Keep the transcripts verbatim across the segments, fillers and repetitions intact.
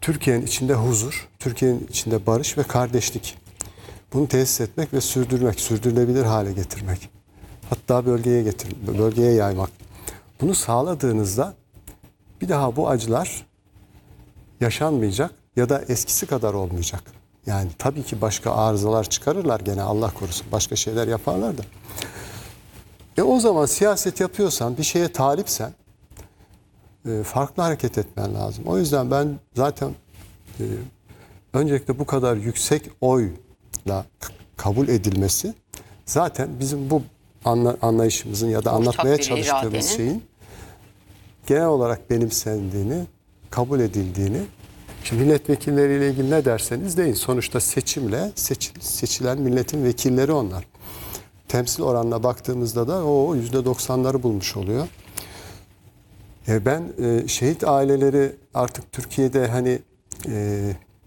Türkiye'nin içinde huzur, Türkiye'nin içinde barış ve kardeşlik. Bunu tesis etmek ve sürdürmek, sürdürülebilir hale getirmek. Hatta bölgeye getir, bölgeye yaymak. Bunu sağladığınızda bir daha bu acılar yaşanmayacak ya da eskisi kadar olmayacak. Yani tabii ki başka arızalar çıkarırlar gene, Allah korusun. Başka şeyler yaparlar da. E o zaman siyaset yapıyorsan, bir şeye talipsen e, farklı hareket etmen lazım. O yüzden ben zaten e, öncelikle bu kadar yüksek oyla kabul edilmesi zaten bizim bu anla, anlayışımızın ya da anlatmaya çalıştığımız şeyin genel olarak benimsendiğini, kabul edildiğini. Şimdi milletvekilleriyle ilgili ne derseniz deyin. Sonuçta seçimle seç, seçilen milletin vekilleri onlar. Temsil oranına baktığımızda da o yüzde doksanları bulmuş oluyor. E ben e, şehit aileleri artık Türkiye'de hani e,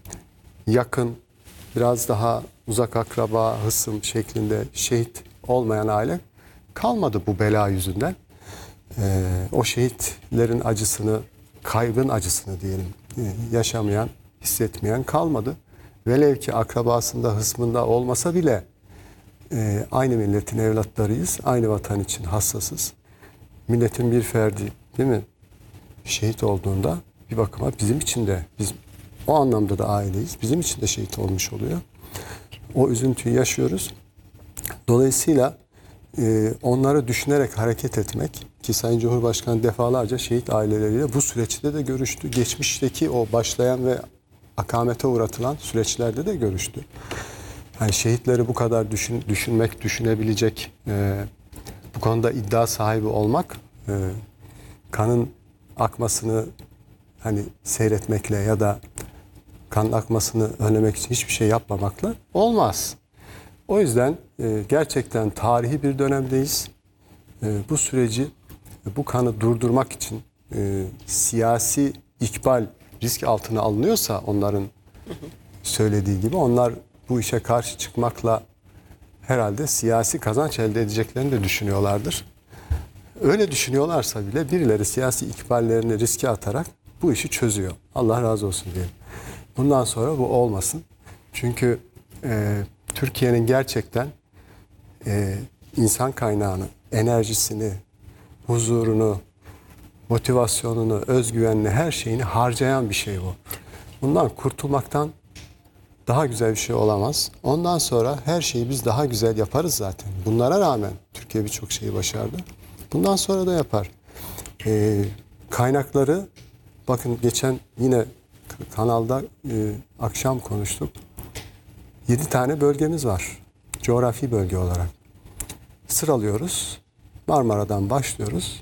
yakın, biraz daha uzak akraba, hısım şeklinde şehit olmayan aile kalmadı bu bela yüzünden. E, o şehitlerin acısını, kaybın acısını diyelim, e, yaşamayan, hissetmeyen kalmadı. Velev ki akrabasında, hısmında olmasa bile e, aynı milletin evlatlarıyız, aynı vatan için hassasız. Milletin bir ferdi, değil mi? Şehit olduğunda bir bakıma bizim için de, biz o anlamda da aileyiz. Bizim için de şehit olmuş oluyor. O üzüntüyü yaşıyoruz. Dolayısıyla e, onları düşünerek hareket etmek, ki Sayın Cumhurbaşkanı defalarca şehit aileleriyle bu süreçte de görüştü. Geçmişteki o başlayan ve akamete uğratılan süreçlerde de görüştü. Yani şehitleri bu kadar düşün, düşünmek, düşünebilecek, e, bu konuda iddia sahibi olmak, e, kanın akmasını hani seyretmekle ya da kan akmasını önlemek için hiçbir şey yapmamakla olmaz. O yüzden e, gerçekten tarihi bir dönemdeyiz. E, bu süreci, bu kanı durdurmak için e, siyasi ikbal risk altına alınıyorsa, onların söylediği gibi, onlar bu işe karşı çıkmakla herhalde siyasi kazanç elde edeceklerini de düşünüyorlardır. Öyle düşünüyorlarsa bile birileri siyasi ikballerini riske atarak bu işi çözüyor. Allah razı olsun diyelim. Bundan sonra bu olmasın. Çünkü e, Türkiye'nin gerçekten e, insan kaynağını, enerjisini, huzurunu, motivasyonunu, özgüvenini, her şeyini harcayan bir şey bu. Bundan kurtulmaktan daha güzel bir şey olamaz. Ondan sonra her şeyi biz daha güzel yaparız zaten. Bunlara rağmen Türkiye birçok şeyi başardı. Bundan sonra da yapar. Ee, kaynakları, bakın geçen yine kanalda e, akşam konuştuk. Yedi tane bölgemiz var. Coğrafi bölge olarak. Sıralıyoruz. Marmara'dan başlıyoruz.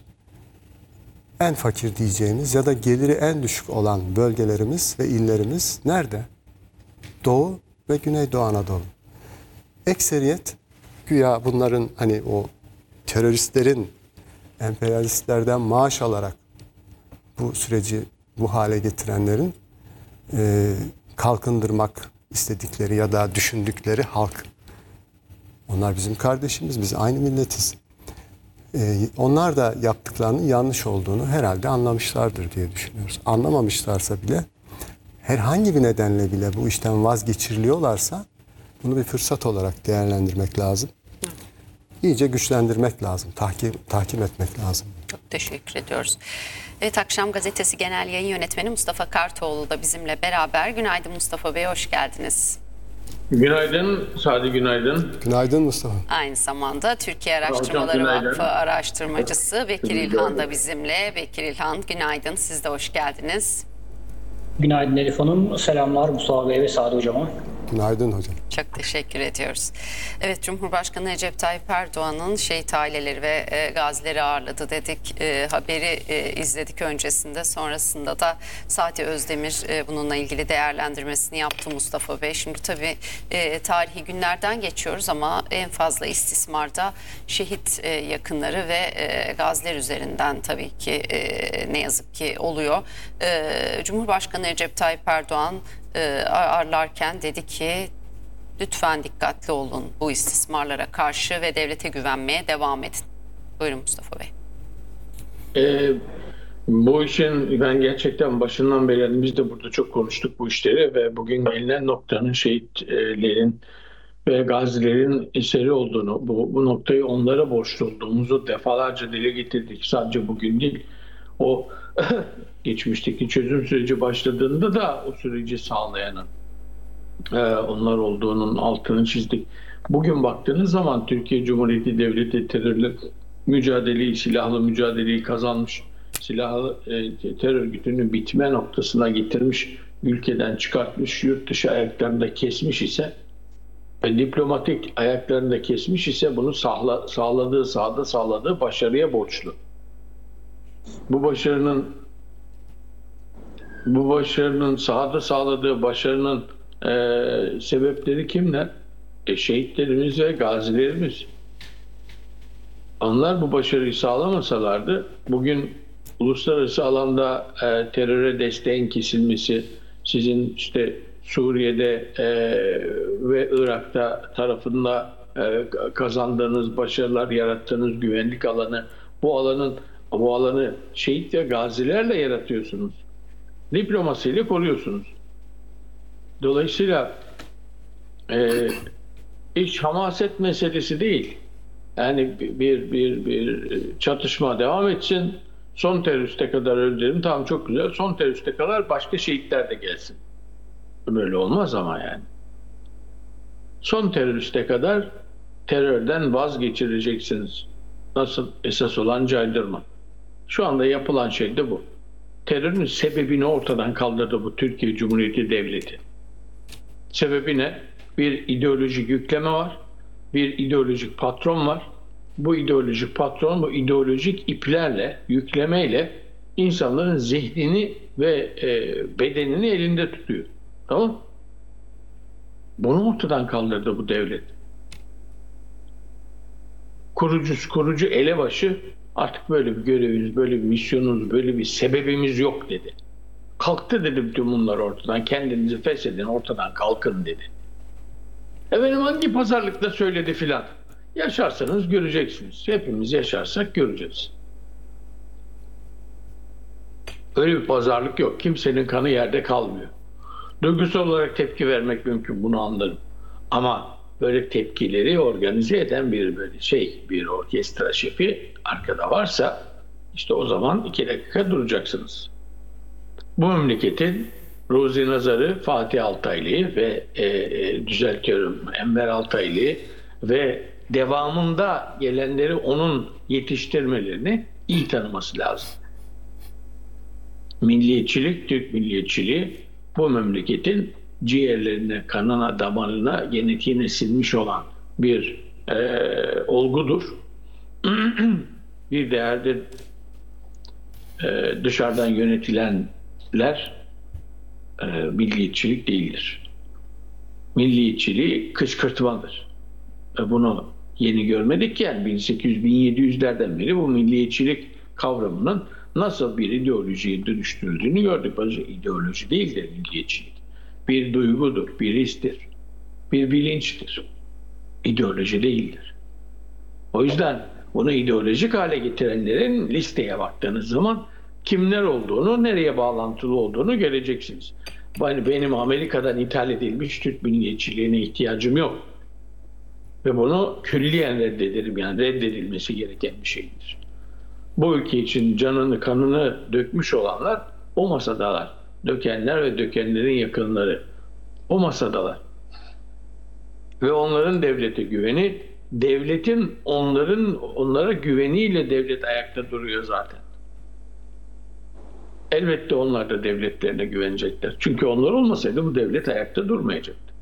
En fakir diyeceğimiz ya da geliri en düşük olan bölgelerimiz ve illerimiz nerede? Doğu ve Güneydoğu Anadolu. Ekseriyet güya bunların, hani o teröristlerin, emperyalistlerden maaş alarak bu süreci bu hale getirenlerin e, kalkındırmak istedikleri ya da düşündükleri halk. Onlar bizim kardeşimiz, biz aynı milletiz. E, onlar da yaptıklarının yanlış olduğunu herhalde anlamışlardır diye düşünüyoruz. Anlamamışlarsa bile, herhangi bir nedenle bile bu işten vazgeçiriliyorlarsa bunu bir fırsat olarak değerlendirmek lazım. İyice güçlendirmek lazım, tahkim, tahkim etmek lazım. Çok teşekkür ediyoruz. Evet, Akşam Gazetesi Genel Yayın Yönetmeni Mustafa Kartoğlu da bizimle beraber. Günaydın Mustafa Bey, hoş geldiniz. Günaydın Sadi, günaydın. Günaydın Mustafa. Aynı zamanda Türkiye Araştırmaları Hocam, Vakfı araştırmacısı Bekir Günaydın. İlhan da bizimle. Bekir İlhan, günaydın, siz de hoş geldiniz. Günaydın Elif Hanım. Selamlar Mustafa Bey ve Sadi Hocam'a. Günaydın hocam. Çok teşekkür ediyoruz. Evet, Cumhurbaşkanı Recep Tayyip Erdoğan'ın şehit aileleri ve e, gazileri ağırladı dedik. E, haberi e, izledik öncesinde. Sonrasında da Fatih Özdemir e, bununla ilgili değerlendirmesini yaptı Mustafa Bey. Şimdi tabii e, tarihi günlerden geçiyoruz ama en fazla istismarda şehit e, yakınları ve e, gaziler üzerinden tabii ki e, ne yazık ki oluyor. E, Cumhurbaşkanı Recep Tayyip Erdoğan ağırlarken dedi ki lütfen dikkatli olun bu istismarlara karşı ve devlete güvenmeye devam edin. Buyurun Mustafa Bey. Ee, Bu işin ben gerçekten başından beri yani biz de burada çok konuştuk bu işleri ve bugün gelinen noktanın şehitlerin ve gazilerin eseri olduğunu, bu, bu noktayı onlara borçlu olduğumuzu defalarca dile getirdik. Sadece bugün değil. O geçmişteki çözüm süreci başladığında da o süreci sağlayanın e, onlar olduğunun altını çizdik. Bugün baktığınız zaman Türkiye Cumhuriyeti Devleti terörle mücadeleyi, silahlı mücadeleyi kazanmış, silahlı e, terör örgütünü bitme noktasına getirmiş, ülkeden çıkartmış, yurt dışı ayaklarında kesmiş ise ve diplomatik ayaklarında kesmiş ise bunu sağla, sağladığı, sahada sağladığı başarıya borçlu. Bu başarının bu başarının sahada sağladığı başarının e, sebepleri kimler? E, şehitlerimiz ve gazilerimiz. Onlar bu başarıyı sağlamasalardı bugün uluslararası alanda e, teröre desteğin kesilmesi, sizin işte Suriye'de e, ve Irak'ta tarafında e, kazandığınız başarılar, yarattığınız güvenlik alanı, bu alanın bu alanı şehit ve gazilerle yaratıyorsunuz. Diplomasiyle koruyorsunuz. Dolayısıyla e, iş hamaset meselesi değil. Yani bir bir bir çatışma devam etsin. Son teröriste kadar öldürelim. Tamam, çok güzel. Son teröriste kadar başka şehitler de gelsin. Böyle olmaz ama yani. Son teröriste kadar terörden vazgeçireceksiniz. Nasıl? Esas olan caydırma. Şu anda yapılan şey de bu. Terörün sebebini ortadan kaldırdı bu Türkiye Cumhuriyeti Devleti. Sebebi ne? Bir ideolojik yükleme var. Bir ideolojik patron var. Bu ideolojik patron bu ideolojik iplerle, yüklemeyle insanların zihnini ve e, bedenini elinde tutuyor. Tamam mı? Bunu ortadan kaldırdı bu devlet. Kurucu, kurucu elebaşı artık böyle bir göreviniz, böyle bir misyonunuz, böyle bir sebebimiz yok dedi. Kalktı dedi bütün bunlar ortadan. Kendinizi feshedin, ortadan kalkın dedi. Efendim hangi pazarlıkta söyledi filan. Yaşarsanız göreceksiniz. Hepimiz yaşarsak göreceğiz. Öyle bir pazarlık yok. Kimsenin kanı yerde kalmıyor. Duygusal olarak tepki vermek mümkün, bunu anlarım. Ama böyle tepkileri organize eden bir böyle şey, bir orkestra şefi arkada varsa işte o zaman iki dakika duracaksınız. Bu memleketin Ruzi Nazar'ı, Fatih Altaylı'yı ve e, e, düzeltiyorum Enver Altaylı'yı ve devamında gelenleri onun yetiştirmelerini iyi tanıması lazım. Milliyetçilik, Türk milliyetçiliği bu memleketin ciğerlerine, kanına, damarına, genetiğine sinmiş olan bir e, olgudur. Bir değerdir. E, dışarıdan yönetilenler e, milliyetçilik değildir. Milliyetçiliği kışkırtmadır. E, bunu yeni görmedik yani bin sekiz yüz bin yedi yüzlerden beri bu milliyetçilik kavramının nasıl bir ideolojiye dönüştürüldüğünü gördük. Bazı ideoloji değildir milliyetçilik. Bir duygudur, bir histir, bir bilinçtir. İdeoloji değildir. O yüzden bunu ideolojik hale getirenlerin listeye baktığınız zaman kimler olduğunu, nereye bağlantılı olduğunu göreceksiniz. Yani benim Amerika'dan ithal edilmiş Türk milliyetçiliğine ihtiyacım yok. Ve bunu külliyen reddederim. Yani reddedilmesi gereken bir şeydir. Bu ülke için canını, kanını dökmüş olanlar o masadalar. Dökenler ve dökenlerin yakınları o masadalar. Ve onların devlete güveni, devletin onların onlara güveniyle devlet ayakta duruyor zaten. Elbette onlar da devletlerine güvenecekler. Çünkü onlar olmasaydı bu devlet ayakta durmayacaktı.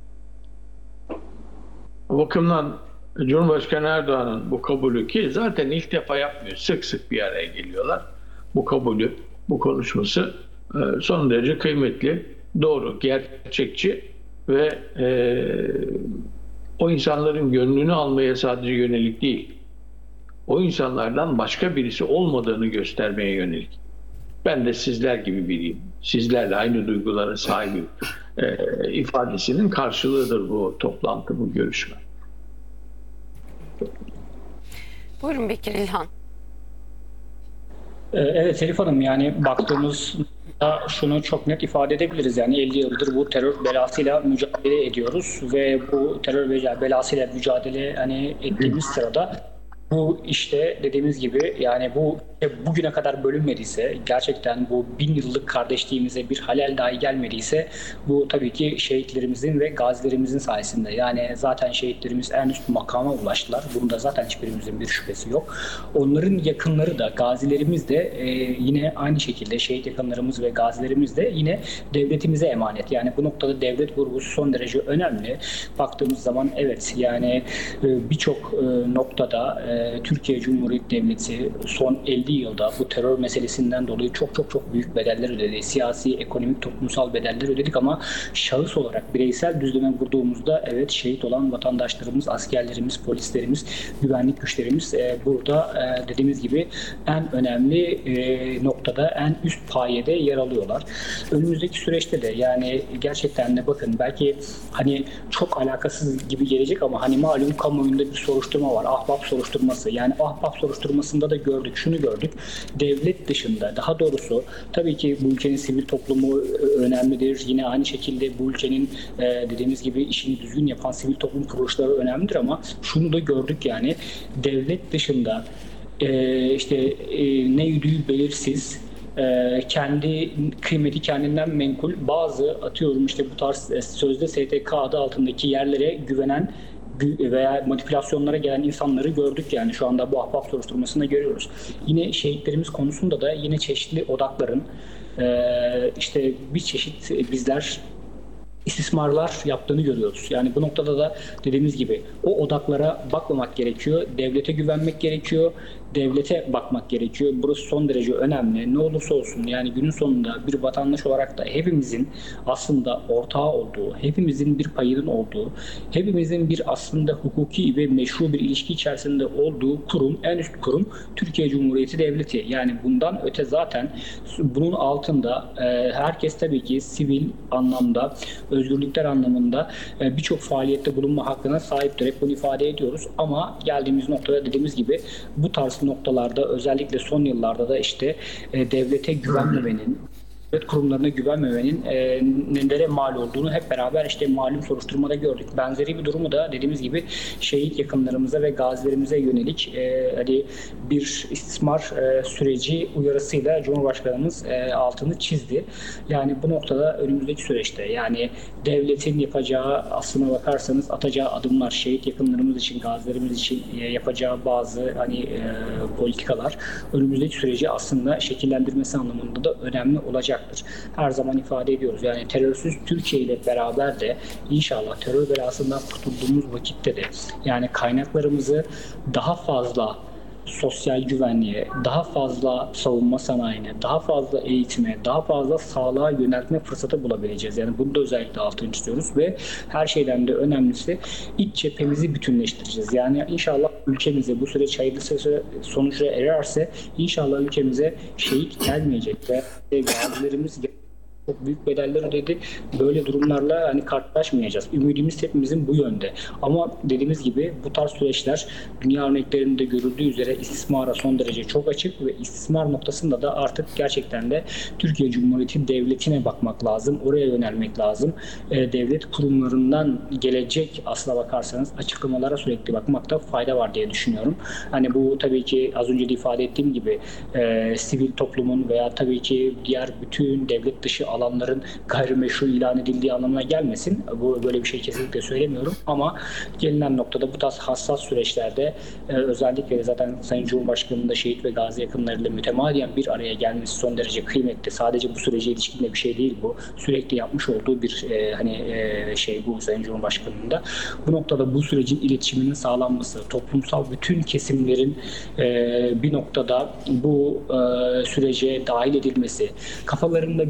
O bakımdan Cumhurbaşkanı Erdoğan'ın bu kabulü, ki zaten ilk defa yapmıyor, sık sık bir araya geliyorlar. Bu kabulü, bu konuşması son derece kıymetli, doğru, gerçekçi ve e, o insanların gönlünü almaya sadece yönelik değil, o insanlardan başka birisi olmadığını göstermeye yönelik. Ben de sizler gibi biriyim, sizlerle aynı duygulara sahibim e, ifadesinin karşılığıdır bu toplantı, bu görüşme. Buyurun Bekir İlhan. Ee, Evet Elif Hanım, yani baktığımızda şunu çok net ifade edebiliriz. Yani elli yıldır bu terör belasıyla mücadele ediyoruz ve bu terör bela- belasıyla mücadele hani ettiğimiz sırada bu işte dediğimiz gibi yani bu bugüne kadar bölünmediyse, gerçekten bu bin yıllık kardeşliğimize bir halel dahi gelmediyse, bu tabii ki şehitlerimizin ve gazilerimizin sayesinde. Yani zaten şehitlerimiz en üst makama ulaştılar. Bunda zaten hiçbirimizin bir şüphesi yok. Onların yakınları da, gazilerimiz de e, yine aynı şekilde şehit yakınlarımız ve gazilerimiz de yine devletimize emanet. Yani bu noktada devlet vurgusu son derece önemli. Baktığımız zaman evet, yani e, birçok e, noktada e, Türkiye Cumhuriyeti Devleti son elli yılda bu terör meselesinden dolayı çok çok çok büyük bedeller ödedi. Siyasi, ekonomik, toplumsal bedeller ödedik ama şahıs olarak bireysel düzleme vurduğumuzda evet, şehit olan vatandaşlarımız, askerlerimiz, polislerimiz, güvenlik güçlerimiz e, burada e, dediğimiz gibi en önemli e, noktada, en üst payede yer alıyorlar. Önümüzdeki süreçte de yani gerçekten de bakın, belki hani çok alakasız gibi gelecek ama hani malum kamuoyunda bir soruşturma var. Ahbap soruşturması. Yani Ahbap soruşturmasında da gördük, şunu gördük. Devlet dışında, daha doğrusu tabii ki bu ülkenin sivil toplumu önemlidir. Yine aynı şekilde bu ülkenin e, dediğimiz gibi işini düzgün yapan sivil toplum kuruluşları önemlidir ama şunu da gördük, yani devlet dışında e, işte e, ne yürüdüğü belirsiz, e, kendi kıymeti kendinden menkul bazı, atıyorum işte bu tarz e, sözde S T K adı altındaki yerlere güvenen veya manipülasyonlara gelen insanları gördük. Yani şu anda bu ahbap soruşturmasında görüyoruz. Yine şehitlerimiz konusunda da yine çeşitli odakların e, işte bir çeşit bizler istismarlar yaptığını görüyoruz. Yani bu noktada da dediğimiz gibi o odaklara bakmamak gerekiyor. Devlete güvenmek gerekiyor. Devlete bakmak gerekiyor. Burası son derece önemli. Ne olursa olsun yani günün sonunda bir vatandaş olarak da hepimizin aslında ortağı olduğu, hepimizin bir payının olduğu, hepimizin bir aslında hukuki ve meşru bir ilişki içerisinde olduğu kurum, en üst kurum Türkiye Cumhuriyeti Devleti. Yani bundan öte zaten bunun altında e, herkes tabii ki sivil anlamda, özgürlükler anlamında e, birçok faaliyette bulunma hakkına sahiptir. Hep bunu ifade ediyoruz ama geldiğimiz noktada dediğimiz gibi bu tarz noktalarda, özellikle son yıllarda da işte e, devlete güvenmemenin, devlet kurumlarına güvenmemenin e, nelere mal olduğunu hep beraber işte malum soruşturmada gördük. Benzeri bir durumu da dediğimiz gibi şehit yakınlarımıza ve gazilerimize yönelik e, hani bir istismar e, süreci uyarısıyla Cumhurbaşkanımız e, altını çizdi. Yani bu noktada önümüzdeki süreçte yani devletin yapacağı, aslına bakarsanız atacağı adımlar, şehit yakınlarımız için, gazilerimiz için e, yapacağı bazı hani e, politikalar önümüzdeki süreci aslında şekillendirmesi anlamında da önemli olacak. Her zaman ifade ediyoruz. Yani terörsüz Türkiye ile beraber de inşallah terör belasından kurtulduğumuz vakitte de yani kaynaklarımızı daha fazla sosyal güvenliğe, daha fazla savunma sanayine, daha fazla eğitime, daha fazla sağlığa yöneltme fırsatı bulabileceğiz. Yani bunu da özellikle altını çiziyoruz ve her şeyden de önemlisi iç cephemizi bütünleştireceğiz. Yani inşallah ülkemize bu süreç hayırlısı sonuca ererse inşallah ülkemize şehit gelmeyecek ve gazilerimiz çok büyük bedeller ödedi. Böyle durumlarla hani karşılaşmayacağız. Ümidimiz hepimizin bu yönde. Ama dediğimiz gibi bu tarz süreçler dünya örneklerinde görüldüğü üzere istismara son derece çok açık ve istismar noktasında da artık gerçekten de Türkiye Cumhuriyeti Devleti'ne bakmak lazım. Oraya yönelmek lazım. E, devlet kurumlarından gelecek aslına bakarsanız açıklamalara sürekli bakmakta fayda var diye düşünüyorum. Hani bu tabii ki az önce de ifade ettiğim gibi e, sivil toplumun veya tabii ki diğer bütün devlet dışı alanların gayrimeşru ilan edildiği anlamına gelmesin. Bu böyle bir şey kesinlikle söylemiyorum ama gelinen noktada bu tarz hassas süreçlerde e, özellikle zaten Sayın Cumhurbaşkanı'nın da şehit ve gazi yakınlarıyla mütemadiyen bir araya gelmesi son derece kıymetli. Sadece bu sürece ilişkin de bir şey değil bu. Sürekli yapmış olduğu bir e, hani e, şey bu Sayın Cumhurbaşkanı'nın da. Bu noktada bu sürecin iletişiminin sağlanması, toplumsal bütün kesimlerin e, bir noktada bu e, sürece dahil edilmesi, kafalarında bir tane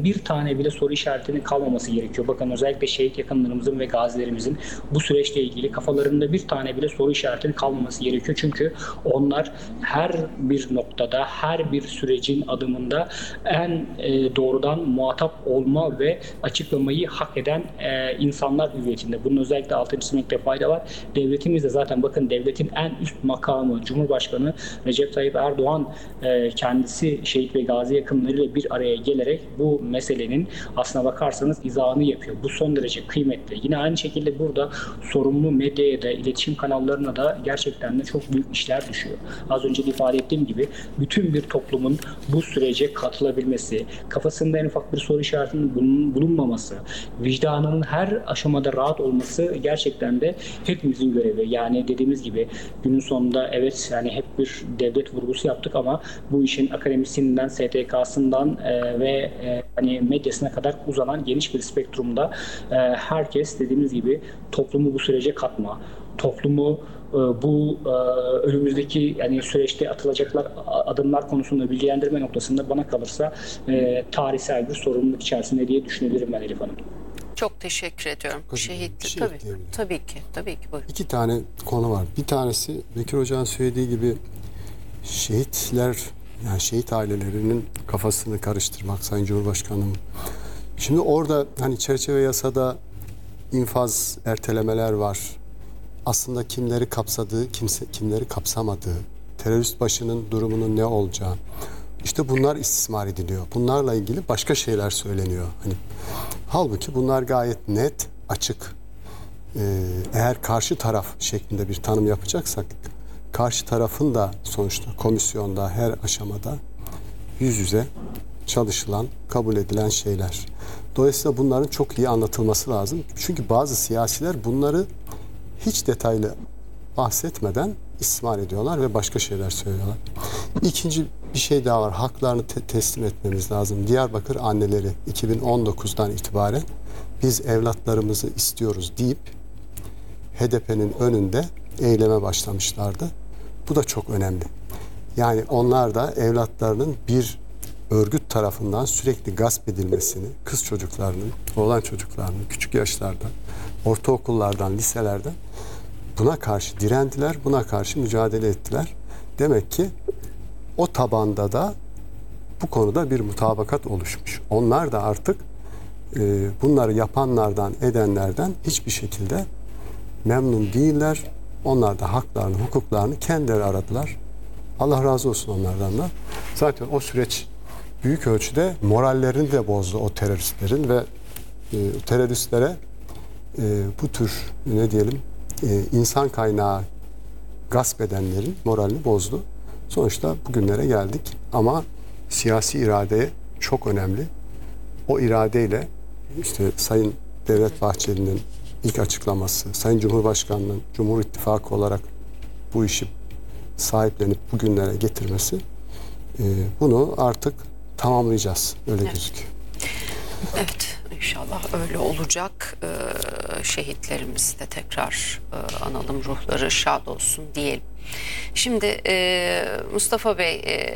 tane bile soru işaretinin kalmaması gerekiyor. Bakın özellikle şehit yakınlarımızın ve gazilerimizin bu süreçle ilgili kafalarında bir tane bile soru işaretinin kalmaması gerekiyor. Çünkü onlar her bir noktada, her bir sürecin adımında en e, doğrudan muhatap olma ve açıklamayı hak eden e, insanlar hüviyetinde. Bunun özellikle altını çizmekte fayda var. Devletimiz de zaten bakın devletin en üst makamı Cumhurbaşkanı Recep Tayyip Erdoğan e, kendisi şehit ve gazi yakınlarıyla bir araya gelerek bu meselenin aslına bakarsanız izahını yapıyor. Bu son derece kıymetli. Yine aynı şekilde burada sorumlu medyaya da, iletişim kanallarına da gerçekten de çok büyük işler düşüyor. Az önce de ifade ettiğim gibi bütün bir toplumun bu sürece katılabilmesi, kafasında en ufak bir soru işaretinin bulunmaması, vicdanının her aşamada rahat olması gerçekten de hepimizin görevi. Yani dediğimiz gibi günün sonunda evet yani hep bir devlet vurgusu yaptık ama bu işin akademisyeninden, S T K'sından e, ve e, hani medyasına kadar uzanan geniş bir spektrumda e, herkes dediğimiz gibi toplumu bu sürece katma, toplumu e, bu e, önümüzdeki yani süreçte atılacaklar adımlar konusunda bilgilendirme noktasında bana kalırsa e, tarihsel bir sorumluluk içerisinde diye düşünebilirim ben Elif Hanım. Çok teşekkür ediyorum. Şehitli Şehit tabii. diyebilirim. Tabii ki. Tabii ki buyurun. İki tane konu var. Bir tanesi Bekir Hoca'nın söylediği gibi şehitler, yani şehit ailelerinin kafasını karıştırmak Sayın Cumhurbaşkanım. Şimdi orada hani çerçeve yasada infaz ertelemeler var. Aslında kimleri kapsadığı, kimse, kimleri kapsamadığı, terörist başının durumunun ne olacağı. İşte bunlar istismar ediliyor. Bunlarla ilgili başka şeyler söyleniyor. Hani halbuki bunlar gayet net, açık. Ee, eğer karşı taraf şeklinde bir tanım yapacaksak, karşı tarafın da sonuçta komisyonda her aşamada yüz yüze çalışılan, kabul edilen şeyler. Dolayısıyla bunların çok iyi anlatılması lazım. Çünkü bazı siyasiler bunları hiç detaylı bahsetmeden istismar ediyorlar ve başka şeyler söylüyorlar. İkinci bir şey daha var. Haklarını te- teslim etmemiz lazım. Diyarbakır anneleri iki bin on dokuzdan itibaren biz evlatlarımızı istiyoruz deyip H D P'nin önünde eyleme başlamışlardı. Bu da çok önemli. Yani onlar da evlatlarının bir örgüt tarafından sürekli gasp edilmesini, kız çocuklarının, oğlan çocuklarının küçük yaşlarda, ortaokullardan, liselerden buna karşı direndiler, buna karşı mücadele ettiler. Demek ki o tabanda da bu konuda bir mutabakat oluşmuş. Onlar da artık e, bunları yapanlardan, edenlerden hiçbir şekilde memnun değiller. Onlar da haklarını, hukuklarını kendileri aradılar. Allah razı olsun onlardan da. Zaten o süreç büyük ölçüde morallerini de bozdu o teröristlerin ve e, teröristlere e, bu tür ne diyelim e, insan kaynağı gasp edenlerin moralini bozdu. Sonuçta bugünlere geldik ama siyasi irade çok önemli. O iradeyle işte Sayın Devlet Bahçeli'nin ilk açıklaması, Sayın Cumhurbaşkanı'nın Cumhur İttifakı olarak bu işi sahiplenip bugünlere getirmesi, e, bunu artık tamamlayacağız. Öyle Evet. gözüküyor. Evet, inşallah öyle olacak. Ee, şehitlerimizi de tekrar e, analım, ruhları şad olsun diyelim. Şimdi e, Mustafa Bey,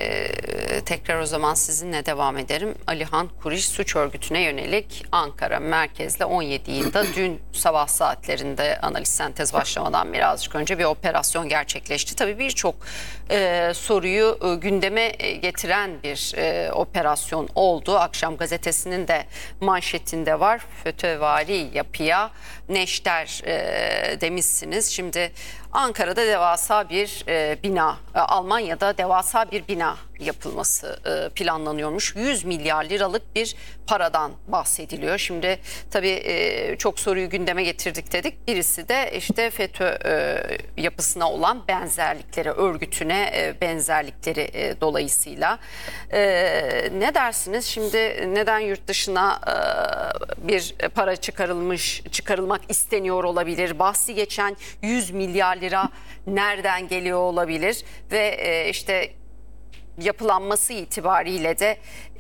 e, tekrar o zaman sizinle devam ederim. Alihan Kuriş suç örgütüne yönelik Ankara merkezli on yedi yılda dün sabah saatlerinde analiz sentez başlamadan birazcık önce bir operasyon gerçekleşti. Tabii birçok e, soruyu e, gündeme getiren bir e, operasyon oldu. Akşam gazetesinin de manşetinde var. FETÖ'vari yapıya neşter e, demişsiniz. Şimdi Ankara'da devasa bir e, bina, e, Almanya'da devasa bir bina yapılması e, planlanıyormuş. yüz milyar liralık bir paradan bahsediliyor. Şimdi tabii e, çok soruyu gündeme getirdik dedik. Birisi de işte FETÖ e, yapısına olan benzerlikleri, örgütüne e, benzerlikleri e, dolayısıyla. E, ne dersiniz? Şimdi neden yurt dışına e, bir para çıkarılmış, çıkarılmak isteniyor olabilir? Bahsi geçen yüz milyar lira nereden geliyor olabilir? Ve e, işte yapılanması itibariyle de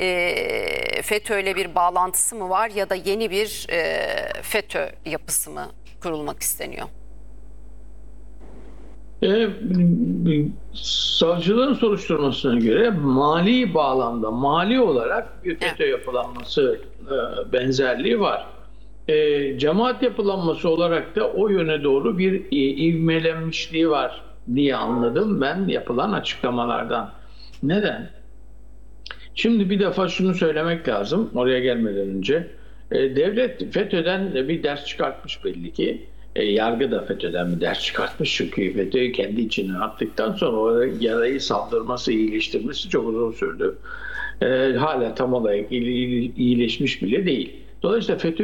e, FETÖ ile bir bağlantısı mı var ya da yeni bir e, FETÖ yapısı mı kurulmak isteniyor? E, savcılığın soruşturmasına göre mali bağlamda, mali olarak bir FETÖ yapılanması e, benzerliği var. E, cemaat yapılanması olarak da o yöne doğru bir e, ivmelenmişliği var diye anladım ben yapılan açıklamalardan. Neden? Şimdi bir defa şunu söylemek lazım oraya gelmeden önce. E, devlet FETÖ'den bir ders çıkartmış belli ki. E, yargı da FETÖ'den bir ders çıkartmış. Çünkü FETÖ'yü kendi içine attıktan sonra o yarayı saldırması, iyileştirmesi çok uzun sürdü. E, hala tam olarak iyileşmiş bile değil. Dolayısıyla FETÖ